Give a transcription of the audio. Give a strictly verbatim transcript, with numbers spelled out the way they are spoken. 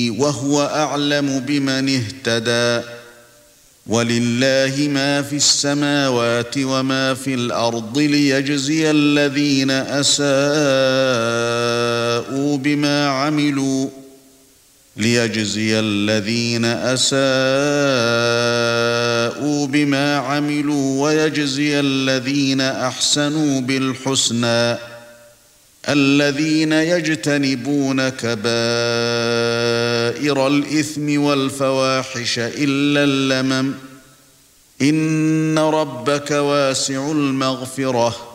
وهو أعلم بمن اهتدى ولله ما في السماوات وما في الأرض ليجزي الذين أساءوا بما عملوا ليجزي الذين أساءوا بما عملوا ويجزي الذين أحسنوا بالحسنى الذين يجتنبون كبائر الإثم والفواحش إلا اللمم إن ربك واسع المغفرة